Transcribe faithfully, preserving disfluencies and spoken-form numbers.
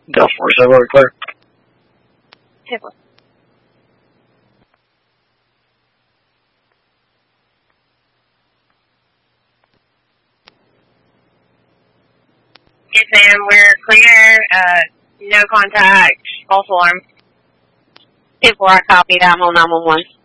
Delta four seven, we're clear. ten four. Yes, ma'am, we're clear. Uh, no contact. False alarm. ten four, I copy that. I'm on nine one one.